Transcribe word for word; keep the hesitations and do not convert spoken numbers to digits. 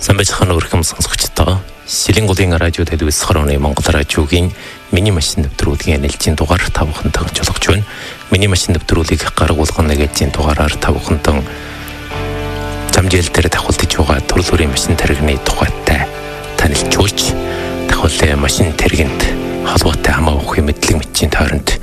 Самбайцхан өрхөм сонсогчдоо Сэлэнгулын радио телевиз хорооны Монгол радиогийн миний машин нэвтрүүлгийн нэлжийн дугаар тавхантан жолгож байна. Миний машин нэвтрүүлгийг гаргуулгын нэгжийн дугаараар тавхантан замжил дээр давхулдаж байгаа төрөл бүрийн машин тархины тухайтай танилцуулж, давхулын машин тархинд холбоотой хамаагүй мэдлэг мэдчийн тойронд